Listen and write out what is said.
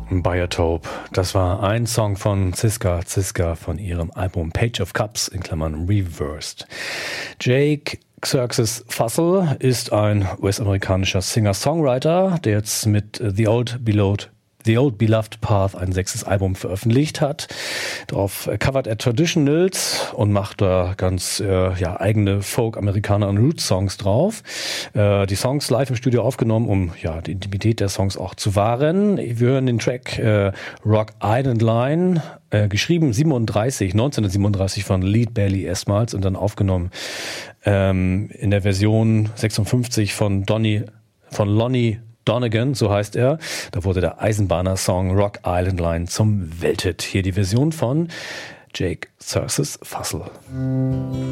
Biotope. Das war ein Song von Ziska von ihrem Album Page of Cups in Klammern Reversed. Jake Xerxes Fussell ist ein US-amerikanischer Singer-Songwriter, der jetzt mit The Old Beloved Path ein 6. Album veröffentlicht hat. Darauf covert er Traditionals und macht da ganz eigene Folk, Amerikaner und Roots-Songs drauf. Die Songs live im Studio aufgenommen, um die Intimität der Songs auch zu wahren. Wir hören den Track Rock Island Line, geschrieben 1937 von Lead Belly erstmals und dann aufgenommen in der Version 56 von Lonnie Donegan, so heißt er. Da wurde der Eisenbahner-Song Rock Island Line zum Welthit. Hier die Version von Jake Xerxes Fussell.